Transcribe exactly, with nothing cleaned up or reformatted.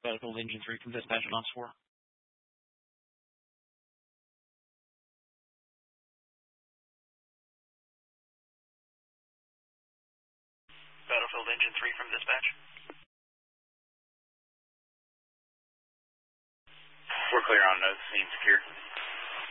Battlefield Engine three from dispatch at Knox four. Battlefield Engine three from dispatch. We're clear on nose, scene secure.